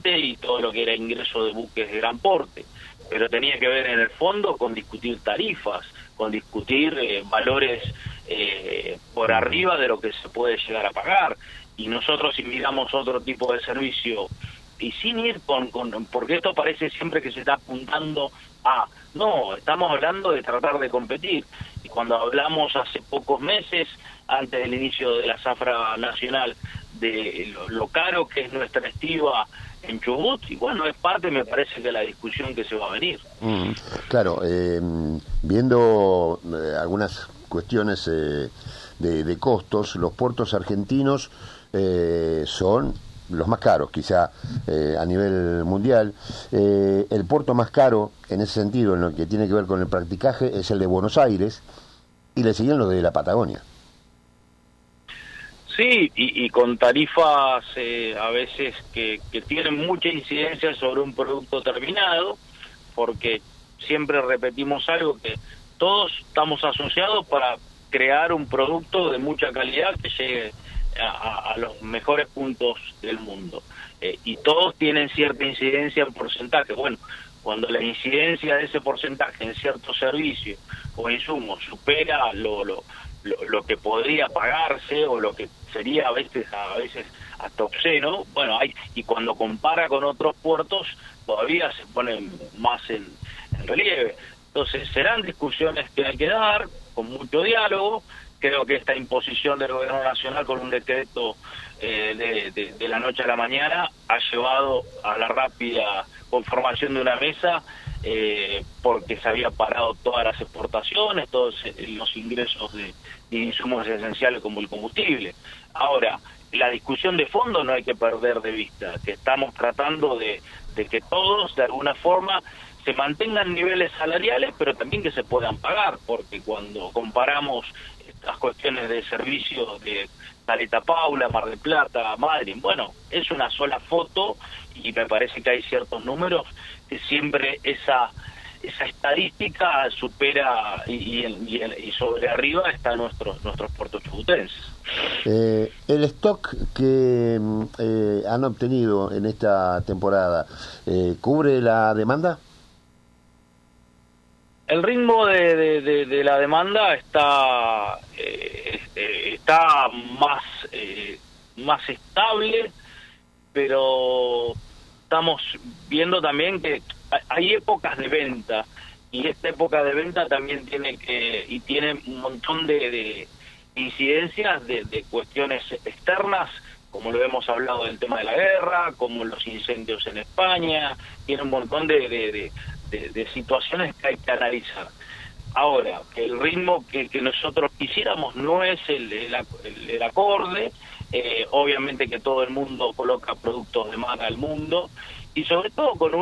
flete y todo lo que era ingreso de buques de gran porte, pero tenía que ver en el fondo con discutir tarifas, con discutir valores por arriba de lo que se puede llegar a pagar. Y nosotros, si miramos otro tipo de servicio, y sin ir porque esto parece siempre que se está apuntando a, no, estamos hablando de tratar de competir. Y cuando hablamos hace pocos meses, antes del inicio de la zafra nacional, de lo caro que es nuestra estiva en Chubut, y bueno, es parte, me parece, de la discusión que se va a venir. Claro, viendo algunas cuestiones de costos, los puertos argentinos son los más caros, quizá a nivel mundial. El puerto más caro, en ese sentido, en lo que tiene que ver con el practicaje, es el de Buenos Aires, y le siguen los de la Patagonia. Sí, y con tarifas a veces que tienen mucha incidencia sobre un producto terminado, porque siempre repetimos algo, que todos estamos asociados para crear un producto de mucha calidad que llegue a los mejores puntos del mundo. Y todos tienen cierta incidencia en porcentaje. Bueno, cuando la incidencia de ese porcentaje en ciertos servicios o insumos supera lo que podría pagarse o lo que sería a veces hasta obsceno, bueno, y cuando compara con otros puertos todavía se pone más en relieve. Entonces serán discusiones que hay que dar con mucho diálogo. Creo que esta imposición del gobierno nacional con un decreto de la noche a la mañana ha llevado a la rápida conformación de una mesa, porque se había parado todas las exportaciones, todos los ingresos de insumos esenciales como el combustible. Ahora, la discusión de fondo no hay que perder de vista, que estamos tratando de que todos, de alguna forma, se mantengan niveles salariales, pero también que se puedan pagar, porque cuando comparamos estas cuestiones de servicios de Caleta Paula, Mar del Plata, Madrid, bueno, es una sola foto y me parece que hay ciertos números que siempre esa estadística supera y sobre arriba están nuestros puertos chubutenses. El stock que han obtenido en esta temporada, ¿cubre la demanda? El ritmo de la demanda está más estable, pero estamos viendo también que hay épocas de venta, y esta época de venta también tiene un montón de incidencias de cuestiones externas, como lo hemos hablado del tema de la guerra, como los incendios en España, tiene un montón de situaciones que hay que analizar. Ahora, que el ritmo que nosotros quisiéramos no es el acorde, obviamente que todo el mundo coloca productos de marca al mundo, y sobre todo con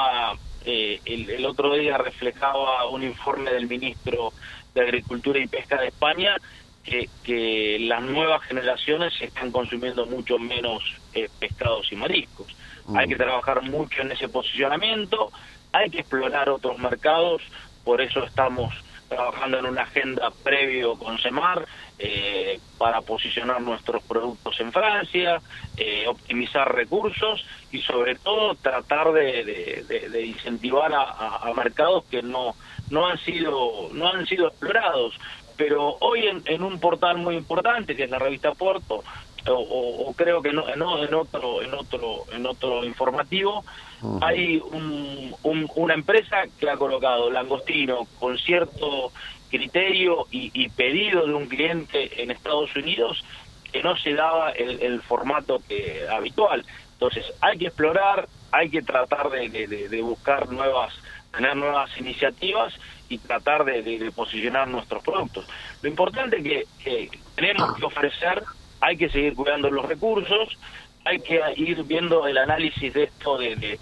el otro día reflejaba un informe del ministro de Agricultura y Pesca de España, que las nuevas generaciones están consumiendo mucho menos pescados y mariscos. Hay que trabajar mucho en ese posicionamiento, hay que explorar otros mercados, por eso estamos trabajando en una agenda previo con CEMAR para posicionar nuestros productos en Francia, optimizar recursos y sobre todo tratar de incentivar a mercados que no han sido explorados. Pero hoy en un portal muy importante que es la revista Puerto, o creo que no, en otro informativo, hay una empresa que ha colocado langostino con cierto criterio y pedido de un cliente en Estados Unidos que no se daba el formato habitual. Entonces hay que explorar, hay que tratar de buscar tener nuevas iniciativas y tratar de posicionar nuestros productos. Lo importante es que tenemos que ofrecer, hay que seguir cuidando los recursos, hay que ir viendo el análisis de esto de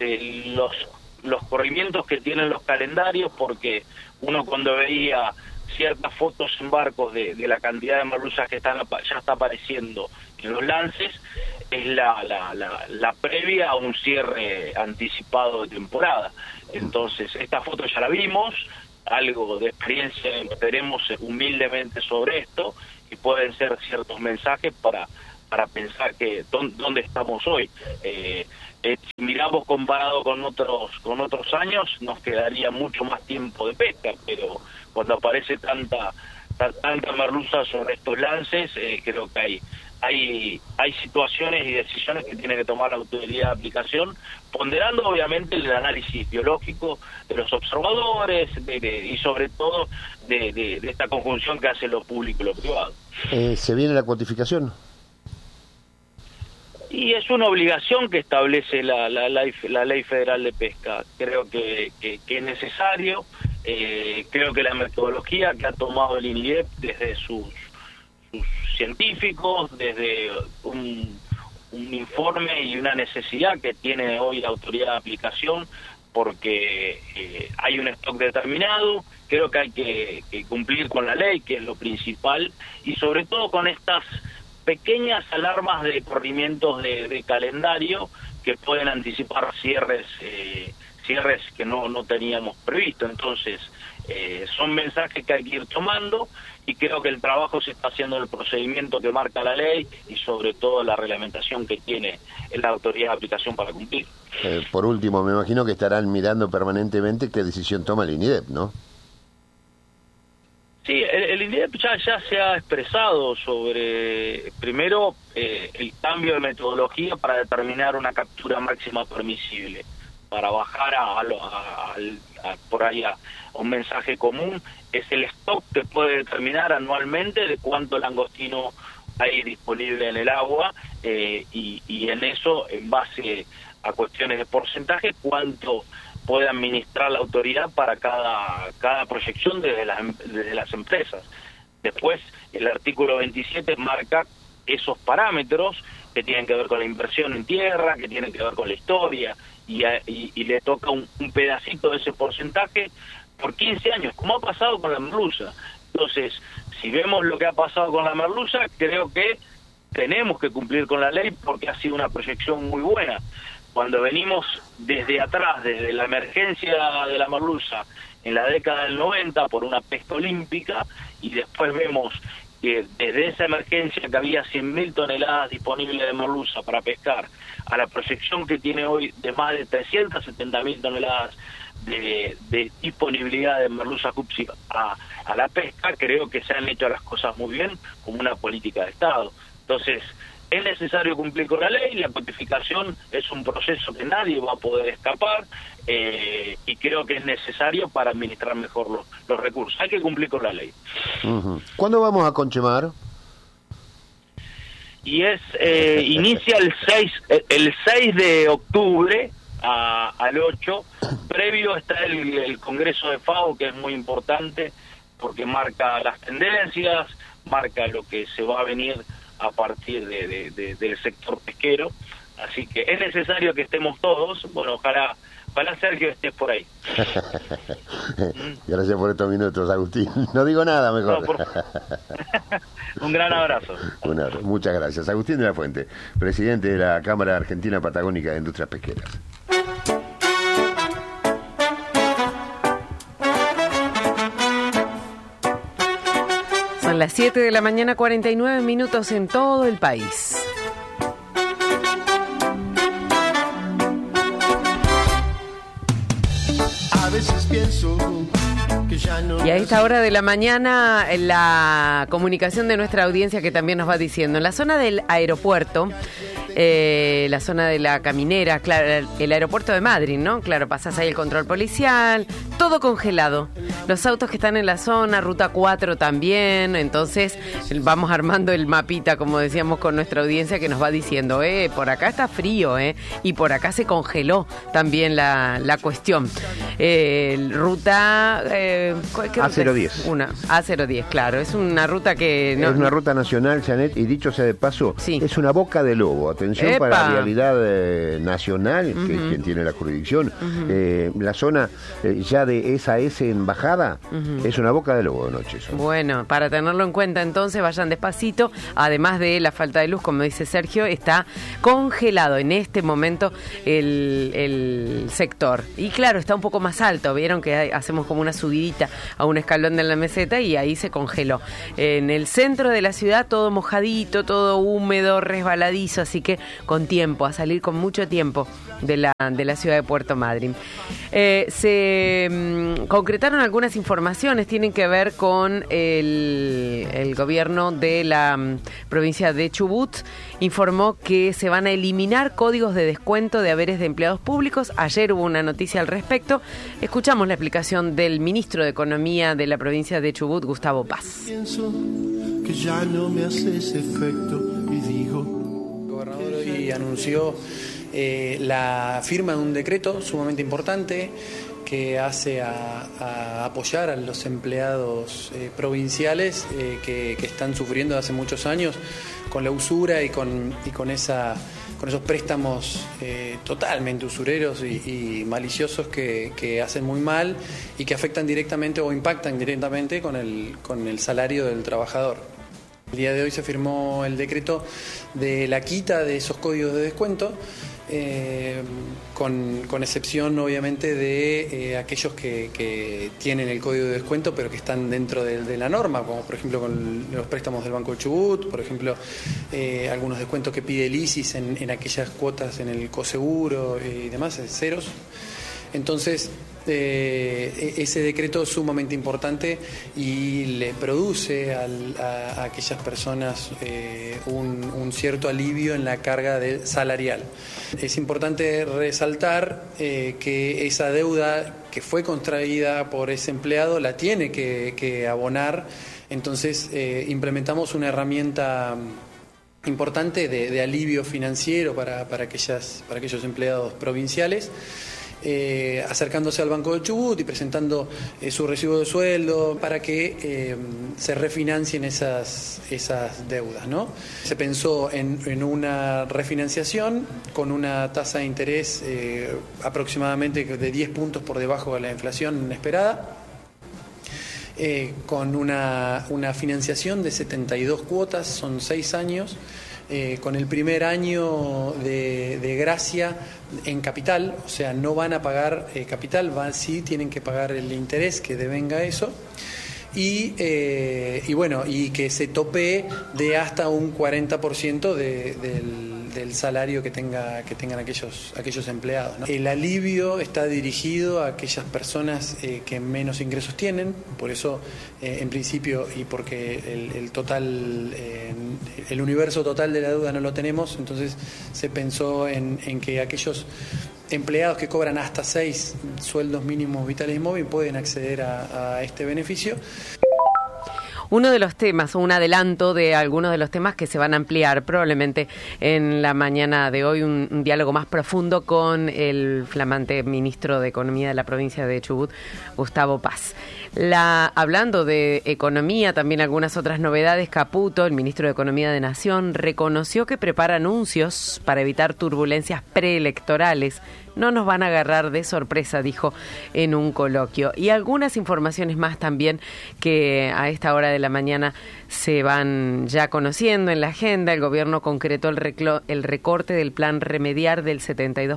los corrimientos que tienen los calendarios, porque uno cuando veía ciertas fotos en barcos de la cantidad de merluzas que ya está apareciendo en los lances, es la previa a un cierre anticipado de temporada. Entonces, esta foto ya la vimos, algo de experiencia tenemos humildemente sobre esto, y pueden ser ciertos mensajes para pensar que dónde estamos hoy. si miramos comparado con otros años, nos quedaría mucho más tiempo de pesca, pero cuando aparece tanta merluza sobre estos lances, creo que hay situaciones y decisiones que tiene que tomar la autoridad de aplicación, ponderando obviamente el análisis biológico de los observadores y sobre todo de esta conjunción que hace lo público y lo privado. ¿Se viene la cuantificación? Y es una obligación que establece la Ley Federal de Pesca. Creo que es necesario. Creo que la metodología que ha tomado el INIDEP desde sus científicos, desde un informe y una necesidad que tiene hoy la autoridad de aplicación, porque hay un stock determinado, creo que hay que cumplir con la ley, que es lo principal, y sobre todo con estas pequeñas alarmas de corrimientos de calendario que pueden anticipar cierres que no teníamos previsto. Entonces, son mensajes que hay que ir tomando, y creo que el trabajo se está haciendo en el procedimiento que marca la ley y sobre todo la reglamentación que tiene la autoridad de aplicación para cumplir. Por último, me imagino que estarán mirando permanentemente qué decisión toma el INIDEP, ¿no? Sí, el INIDEP ya se ha expresado sobre, primero, el cambio de metodología para determinar una captura máxima permisible, para bajar por ahí a un mensaje común. Es el stock que puede determinar anualmente de cuánto langostino hay disponible en el agua, y en eso, en base a cuestiones de porcentaje, cuánto puede administrar la autoridad para cada proyección desde las empresas. Después, el artículo 27 marca esos parámetros que tienen que ver con la inversión en tierra, que tienen que ver con la historia, y le toca un pedacito de ese porcentaje por 15 años, como ha pasado con la merluza. Entonces, si vemos lo que ha pasado con la merluza, creo que tenemos que cumplir con la ley, porque ha sido una proyección muy buena. Cuando venimos desde atrás, desde la emergencia de la merluza en la década del 90 por una pesca olímpica, y después vemos que desde esa emergencia que había 100.000 toneladas disponibles de merluza para pescar, a la proyección que tiene hoy de más de 370.000 toneladas de disponibilidad de merluza cupsi a la pesca, creo que se han hecho las cosas muy bien como una política de Estado. Entonces, es necesario cumplir con la ley, la codificación es un proceso que nadie va a poder escapar, y creo que es necesario para administrar mejor los recursos. Hay que cumplir con la ley. Uh-huh. ¿Cuándo vamos a Conchemar? Y inicia el 6 de octubre al 8, previo está el Congreso de FAO, que es muy importante porque marca las tendencias, marca lo que se va a venir a partir del sector pesquero, así que es necesario que estemos todos. Bueno, ojalá Sergio estés por ahí. Gracias por estos minutos, Agustín. No digo nada mejor. Un gran abrazo. Muchas gracias. Agustín de la Fuente, presidente de la Cámara Argentina Patagónica de Industrias Pesqueras. Son las 7 de la mañana, 49 minutos en todo el país. A veces pienso que ya no. Y a esta hora de la mañana, la comunicación de nuestra audiencia que también nos va diciendo, en la zona del aeropuerto, la zona de la Caminera, claro, el aeropuerto de Madrid, ¿no? Claro, pasás ahí el control policial, todo congelado. Los autos que están en la zona, Ruta 4 también, entonces vamos armando el mapita, como decíamos, con nuestra audiencia que nos va diciendo, por acá está frío, y por acá se congeló también la cuestión. Ruta... A010. Una A010, claro, es una ruta que... No, es una ruta nacional, Janet, y dicho sea de paso, sí, es una boca de lobo. Atención. ¡Epa! Para la realidad nacional, que es quien tiene la jurisdicción. La zona ya de SAS Embajada es una boca de lobo de noche. Eso. Bueno, para tenerlo en cuenta entonces, vayan despacito. Además de la falta de luz, como dice Sergio, está congelado en este momento el sector. Y claro, está un poco más alto. Vieron que hacemos como una subidita a un escalón de la meseta y ahí se congeló. En el centro de la ciudad todo mojadito, todo húmedo, resbaladizo, así que que con tiempo, a salir con mucho tiempo de la ciudad de Puerto Madryn. Se concretaron algunas informaciones, tienen que ver con el gobierno de la provincia de Chubut. Informó que se van a eliminar códigos de descuento de haberes de empleados públicos. Ayer hubo una noticia al respecto. Escuchamos la explicación del ministro de Economía de la provincia de Chubut, Gustavo Paz. Pienso que ya no me hace ese efecto y digo. El gobernador hoy anunció la firma de un decreto sumamente importante que hace a apoyar a los empleados provinciales que están sufriendo hace muchos años con la usura y con esos préstamos totalmente usureros y maliciosos que hacen muy mal y que afectan directamente o impactan directamente con el salario del trabajador. El día de hoy se firmó el decreto de la quita de esos códigos de descuento, con excepción obviamente de aquellos que tienen el código de descuento pero que están dentro de la norma, como por ejemplo con los préstamos del Banco de Chubut, por ejemplo algunos descuentos que pide el ISIS en aquellas cuotas en el coseguro y demás, ceros. Entonces ese decreto es sumamente importante y le produce a aquellas personas un cierto alivio en la carga salarial. Es importante resaltar que esa deuda que fue contraída por ese empleado la tiene que abonar, entonces implementamos una herramienta importante de alivio financiero para aquellos empleados provinciales. Acercándose al Banco de Chubut y presentando su recibo de sueldo para que se refinancien esas deudas, ¿no? Se pensó en una refinanciación con una tasa de interés aproximadamente de 10 puntos por debajo de la inflación esperada, con una financiación de 72 cuotas, son 6 años, con el primer año de gracia en capital, o sea, no van a pagar capital, sí tienen que pagar el interés que devenga eso, y que se topee de hasta un 40% del salario que tengan aquellos empleados, ¿no? El alivio está dirigido a aquellas personas que menos ingresos tienen, por eso en principio y porque el universo total de la deuda no lo tenemos, entonces se pensó en que aquellos empleados que cobran hasta 6 sueldos mínimos vitales y móviles pueden acceder a este beneficio. Uno de los temas, o un adelanto de algunos de los temas que se van a ampliar probablemente en la mañana de hoy, un diálogo más profundo con el flamante ministro de Economía de la provincia de Chubut, Gustavo Paz. Hablando de economía, también algunas otras novedades. Caputo, el ministro de Economía de Nación, reconoció que prepara anuncios para evitar turbulencias preelectorales. No nos van a agarrar de sorpresa, dijo en un coloquio. Y algunas informaciones más también que a esta hora de la mañana se van ya conociendo en la agenda. El gobierno concretó el recorte del plan Remediar del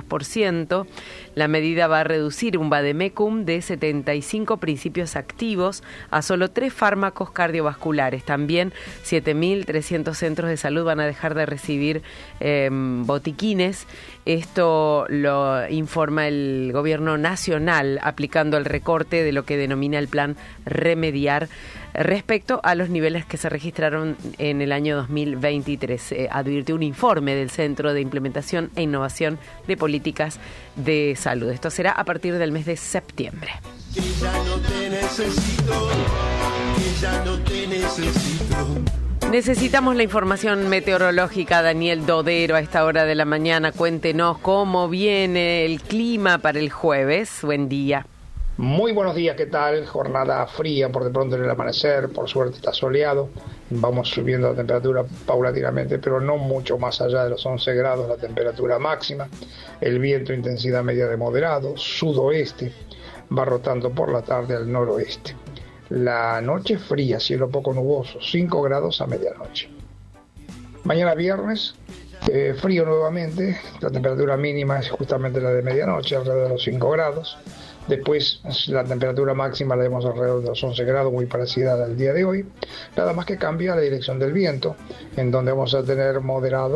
72%. La medida va a reducir un vademecum de 75 principios activos a solo 3 fármacos cardiovasculares. También 7.300 centros de salud van a dejar de recibir botiquines. Esto lo informa el gobierno nacional aplicando el recorte de lo que denomina el plan Remediar respecto a los niveles que se registraron en el año 2023. Advirtió un informe del Centro de Implementación e Innovación de Políticas de Salud. Esto será a partir del mes de septiembre. Que ya no te necesito, que ya no te necesito. Necesitamos la información meteorológica. Daniel Dodero, a esta hora de la mañana, cuéntenos cómo viene el clima para el jueves. Buen día. Muy buenos días, ¿qué tal? Jornada fría por de pronto en el amanecer, por suerte está soleado, vamos subiendo la temperatura paulatinamente, pero no mucho más allá de los 11 grados la temperatura máxima, el viento intensidad media de moderado, sudoeste, va rotando por la tarde al noroeste. La noche fría, cielo poco nuboso, 5 grados a medianoche. Mañana viernes, frío nuevamente, la temperatura mínima es justamente la de medianoche, alrededor de los 5 grados. Después la temperatura máxima la vemos alrededor de los 11 grados, muy parecida al día de hoy. Nada más que cambia la dirección del viento, en donde vamos a tener moderado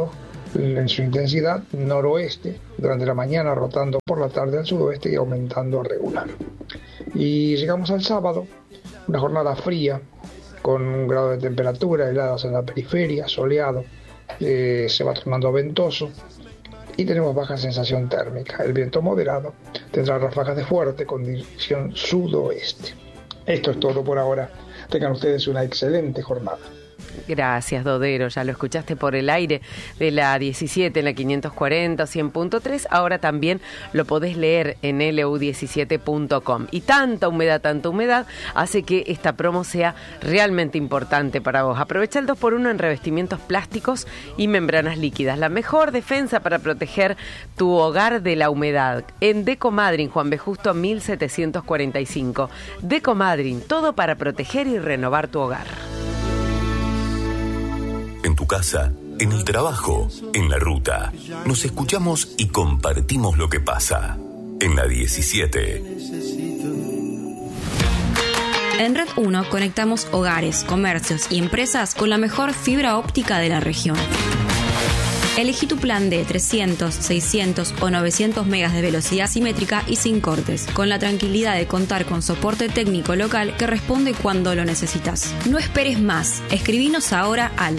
en su intensidad noroeste, durante la mañana rotando por la tarde al sudoeste y aumentando a regular. Y llegamos al sábado, una jornada fría, con un grado de temperatura, heladas en la periferia, soleado, se va tornando ventoso y tenemos baja sensación térmica. El viento moderado tendrá ráfagas de fuerte con dirección sudoeste. Esto es todo por ahora. Tengan ustedes una excelente jornada. Gracias, Dodero. Ya lo escuchaste por el aire de la 17 en la 540 100.3. Ahora también lo podés leer en lu17.com. Y tanta humedad hace que esta promo sea realmente importante para vos. Aprovecha el 2x1 en revestimientos plásticos y membranas líquidas. La mejor defensa para proteger tu hogar de la humedad. En Decomadrin, Juan B. Justo 1745. Decomadrin, todo para proteger y renovar tu hogar. En tu casa, en el trabajo, en la ruta. Nos escuchamos y compartimos lo que pasa. En la 17. En Red 1 conectamos hogares, comercios y empresas con la mejor fibra óptica de la región. Elegí tu plan de 300, 600 o 900 megas de velocidad simétrica y sin cortes, con la tranquilidad de contar con soporte técnico local que responde cuando lo necesitas. No esperes más. Escribinos ahora al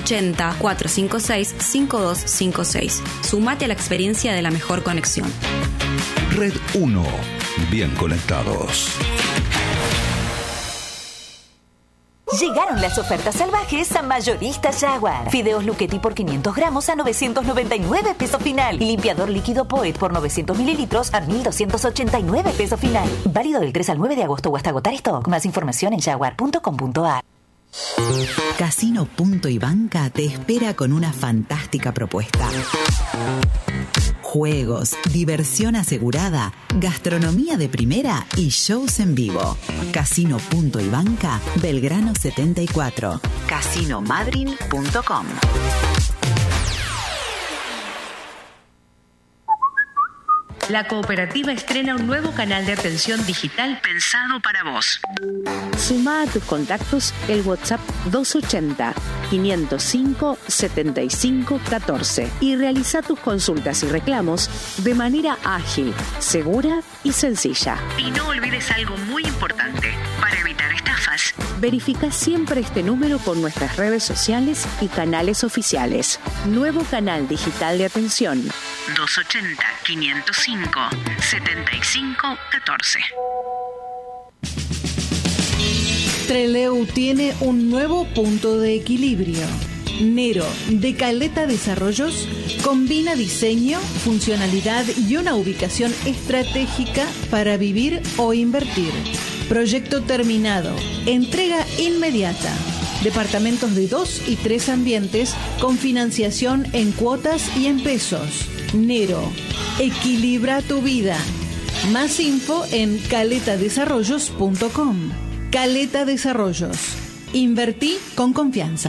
280-456-5256. Sumate a la experiencia de la mejor conexión. Red 1. Bien conectados. Llegaron las ofertas salvajes a Mayoristas Jaguar. Fideos Luchetti por 500 gramos a 999 pesos final. Y limpiador líquido Poet por 900 mililitros a 1.289 pesos final. Válido del 3 al 9 de agosto o hasta agotar stock. Más información en jaguar.com.ar. Casino Punto y Banca te espera con una fantástica propuesta. Juegos, diversión asegurada, gastronomía de primera y shows en vivo. Casino Punto y Banca, Belgrano 74. Casinomadrin.com. La cooperativa estrena un nuevo canal de atención digital pensado para vos. Sumá a tus contactos el WhatsApp 280-505-7514 y realiza tus consultas y reclamos de manera ágil, segura y sencilla. Y no olvides algo muy importante para evitar estafas. Verifica siempre este número con nuestras redes sociales y canales oficiales. Nuevo canal digital de atención 280-505-7514. Treleu tiene un nuevo punto de equilibrio. Nero, de Caleta Desarrollos, combina diseño, funcionalidad y una ubicación estratégica para vivir o invertir. Proyecto terminado. Entrega inmediata. Departamentos de 2 y 3 ambientes con financiación en cuotas y en pesos. Nero, equilibra tu vida. Más info en caletadesarrollos.com. Caleta Desarrollos. Invertí con confianza.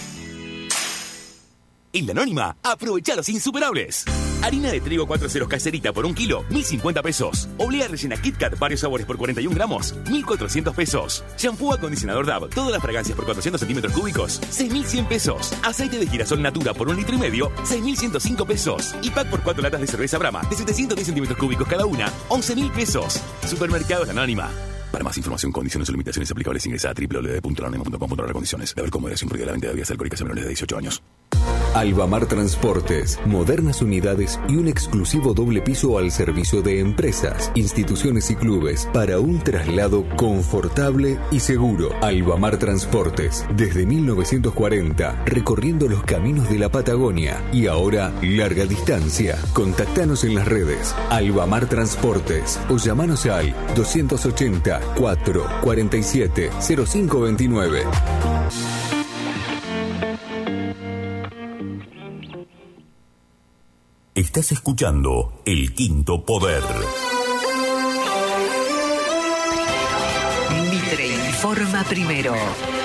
En La Anónima, aprovecha los insuperables. Harina de trigo 4 ceros caserita por 1 kilo, 1.050 pesos. Oblea rellena Kit Kat varios sabores por 41 gramos, 1.400 pesos. Shampoo acondicionador Dove, todas las fragancias por 400 centímetros cúbicos, 6.100 pesos. Aceite de girasol Natura por 1,5 litros, 6.105 pesos. Y pack por 4 latas de cerveza Brahma, de 710 centímetros cúbicos cada una, 11.000 pesos. Supermercados La Anónima. Para más información, condiciones o limitaciones aplicables, ingresa a www.lanonima.com.ar. Condiciones. Deber comoderación prohibida la venta de bebidas alcohólicas a menores de 18 años. Albamar Transportes, modernas unidades y un exclusivo doble piso al servicio de empresas, instituciones y clubes para un traslado confortable y seguro. Albamar Transportes, desde 1940, recorriendo los caminos de la Patagonia y ahora larga distancia. Contactanos en las redes Albamar Transportes o llamanos al 280 447 0529. Estás escuchando El Quinto Poder. Mitre informa primero.